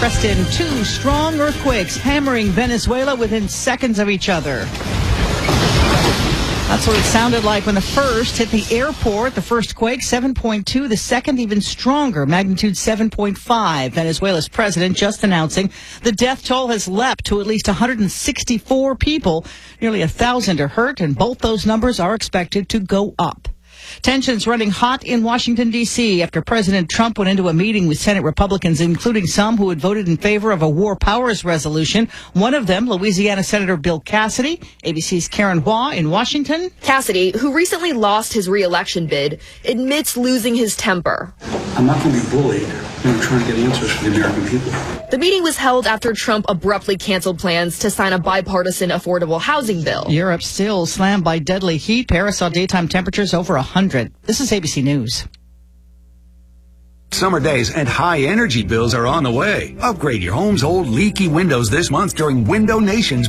Preston, two strong earthquakes hammering Venezuela within seconds of each other. That's what it sounded like when the first hit the airport. The first quake, 7.2. The second, even stronger, magnitude 7.5. Venezuela's president just announcing the death toll has leapt to at least 164 people. Nearly 1,000 are hurt, and both those numbers are expected to go up. Tensions running hot in Washington, D.C. after President Trump went into a meeting with Senate Republicans, including some who had voted in favor of a war powers resolution. One of them, Louisiana Senator Bill Cassidy. ABC's Karen Hua in Washington. Cassidy, who recently lost his re-election bid, admits losing his temper. I'm not going to be bullied. I'm trying to get answers for the American people. The meeting was held after Trump abruptly canceled plans to sign a bipartisan affordable housing bill. Europe still slammed by deadly heat. Paris saw daytime temperatures over 100. This is ABC News. Summer days and high energy bills are on the way. Upgrade your home's old leaky windows this month during Window Nation's